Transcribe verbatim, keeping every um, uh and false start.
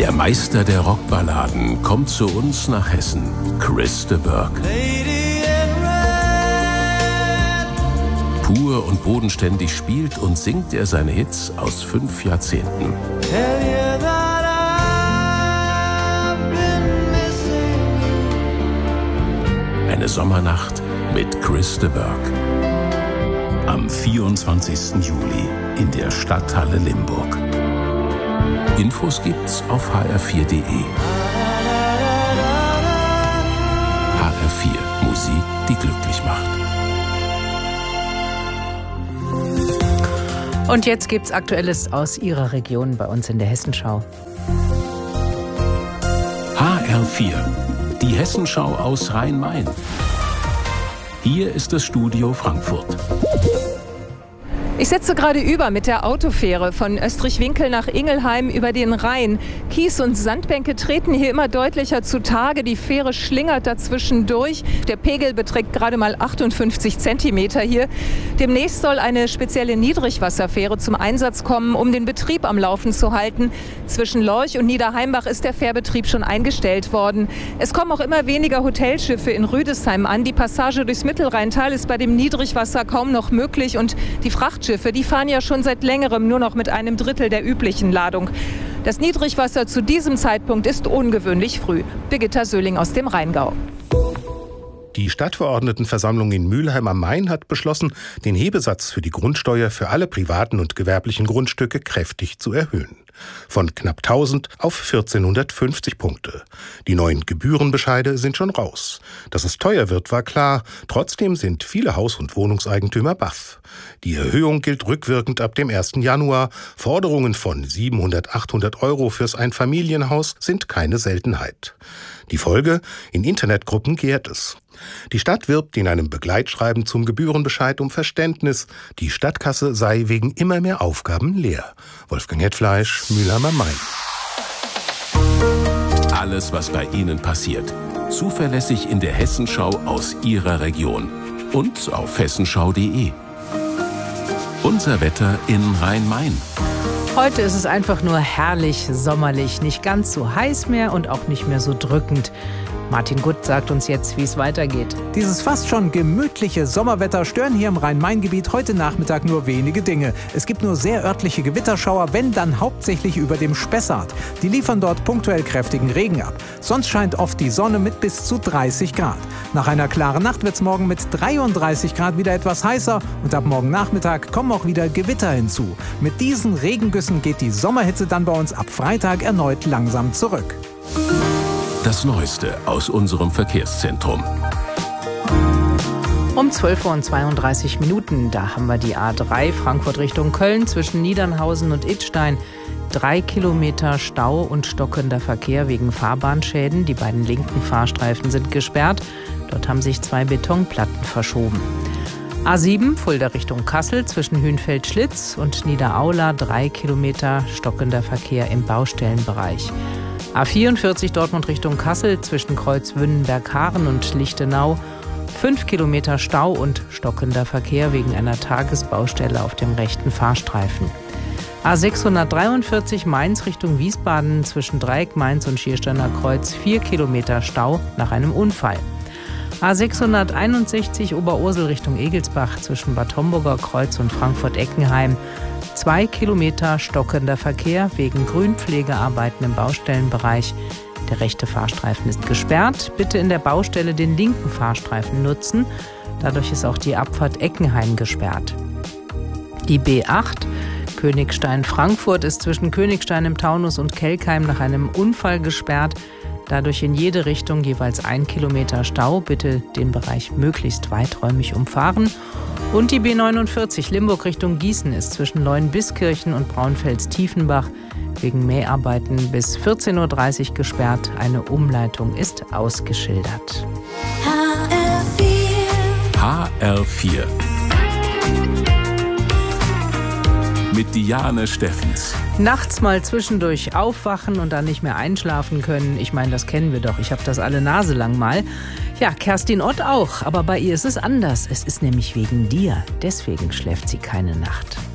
Der Meister der Rockballaden kommt zu uns nach Hessen, Chris de Burgh. Pur und bodenständig spielt und singt er seine Hits aus fünf Jahrzehnten. Eine Sommernacht mit Chris de Burgh. Am vierundzwanzigsten Juli in der Stadthalle Limburg. Infos gibt's auf h r vier punkt d e. H R vier, Musik, die glücklich macht. Und jetzt gibt's Aktuelles aus Ihrer Region bei uns in der Hessenschau. H R vier, die Hessenschau aus Rhein-Main. Hier ist das Studio Frankfurt. Ich setze gerade über mit der Autofähre von Österreich-Winkel nach Ingelheim über den Rhein. Kies- und Sandbänke treten hier immer deutlicher zutage. Die Fähre schlingert dazwischen durch. Der Pegel beträgt gerade mal achtundfünfzig Zentimeter hier. Demnächst soll eine spezielle Niedrigwasserfähre zum Einsatz kommen, um den Betrieb am Laufen zu halten. Zwischen Lorch und Niederheimbach ist der Fährbetrieb schon eingestellt worden. Es kommen auch immer weniger Hotelschiffe in Rüdesheim an. Die Passage durchs Mittelrheintal ist bei dem Niedrigwasser kaum noch möglich und die Frachtschiffe Die fahren ja schon seit längerem nur noch mit einem Drittel der üblichen Ladung. Das Niedrigwasser zu diesem Zeitpunkt ist ungewöhnlich früh. Birgitta Söhling aus dem Rheingau. Die Stadtverordnetenversammlung in Mülheim am Main hat beschlossen, den Hebesatz für die Grundsteuer für alle privaten und gewerblichen Grundstücke kräftig zu erhöhen. Von knapp tausend auf vierzehnhundertfünfzig Punkte. Die neuen Gebührenbescheide sind schon raus. Dass es teuer wird, war klar. Trotzdem sind viele Haus- und Wohnungseigentümer baff. Die Erhöhung gilt rückwirkend ab dem ersten Januar. Forderungen von siebenhundert, achthundert Euro fürs Einfamilienhaus sind keine Seltenheit. Die Folge? In Internetgruppen gärt es. Die Stadt wirbt in einem Begleitschreiben zum Gebührenbescheid um Verständnis. Die Stadtkasse sei wegen immer mehr Aufgaben leer. Wolfgang Hetfleisch, Mülheim am Main. Alles, was bei Ihnen passiert. Zuverlässig in der Hessenschau aus Ihrer Region. Und auf hessenschau punkt d e. Unser Wetter in Rhein-Main. Heute ist es einfach nur herrlich, sommerlich, nicht ganz so heiß mehr und auch nicht mehr so drückend. Martin Gutt sagt uns jetzt, wie es weitergeht. Dieses fast schon gemütliche Sommerwetter stören hier im Rhein-Main-Gebiet heute Nachmittag nur wenige Dinge. Es gibt nur sehr örtliche Gewitterschauer, wenn dann hauptsächlich über dem Spessart. Die liefern dort punktuell kräftigen Regen ab. Sonst scheint oft die Sonne mit bis zu dreißig Grad. Nach einer klaren Nacht wird es morgen mit dreiunddreißig Grad wieder etwas heißer und ab morgen Nachmittag kommen auch wieder Gewitter hinzu. Mit diesen Regengüssen geht die Sommerhitze dann bei uns ab Freitag erneut langsam zurück. Das Neueste aus unserem Verkehrszentrum. Um zwölf Uhr und zweiunddreißig Minuten, da haben wir die A drei Frankfurt Richtung Köln zwischen Niedernhausen und Idstein. Drei Kilometer Stau und stockender Verkehr wegen Fahrbahnschäden. Die beiden linken Fahrstreifen sind gesperrt. Dort haben sich zwei Betonplatten verschoben. A sieben Fulda Richtung Kassel zwischen Hünfeld-Schlitz und Niederaula. Drei Kilometer stockender Verkehr im Baustellenbereich. A vierundvierzig Dortmund Richtung Kassel zwischen Kreuz-Wünnenberg-Haaren und Lichtenau. Fünf Kilometer Stau und stockender Verkehr wegen einer Tagesbaustelle auf dem rechten Fahrstreifen. A sechshundertdreiundvierzig Mainz Richtung Wiesbaden zwischen Dreieck Mainz und Schiersteiner Kreuz. Vier Kilometer Stau nach einem Unfall. A sechshunderteinundsechzig Oberursel Richtung Egelsbach zwischen Bad Homburger Kreuz und Frankfurt-Eckenheim. Zwei Kilometer stockender Verkehr wegen Grünpflegearbeiten im Baustellenbereich. Der rechte Fahrstreifen ist gesperrt. Bitte in der Baustelle den linken Fahrstreifen nutzen. Dadurch ist auch die Abfahrt Eckenheim gesperrt. Die B acht Königstein-Frankfurt ist zwischen Königstein im Taunus und Kelkheim nach einem Unfall gesperrt. Dadurch in jede Richtung jeweils ein Kilometer Stau. Bitte den Bereich möglichst weiträumig umfahren. Und die B neunundvierzig Limburg Richtung Gießen ist zwischen Leuenbiskirchen und Braunfels-Tiefenbach wegen Mäharbeiten bis vierzehn Uhr dreißig gesperrt. Eine Umleitung ist ausgeschildert. H R vier. H R vier. Mit Diane Steffens. Nachts mal zwischendurch aufwachen und dann nicht mehr einschlafen können. Ich meine, das kennen wir doch. Ich habe das alle Nase lang mal. Ja, Kerstin Ott auch. Aber bei ihr ist es anders. Es ist nämlich wegen dir. Deswegen schläft sie keine Nacht.